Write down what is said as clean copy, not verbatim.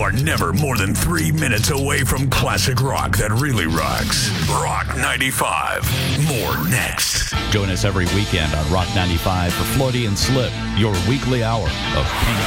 are never more than 3 minutes away from classic rock that really rocks. Rock 95. More next. Join us every weekend on Rock 95 for Floaty and Slip, your weekly hour of pink